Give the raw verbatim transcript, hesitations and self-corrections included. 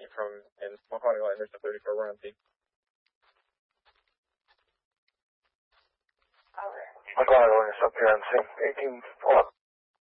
you from in Mahoney Line, there's a thirty-four, we're on scene. McLaren, it's up here on scene. eighteen four.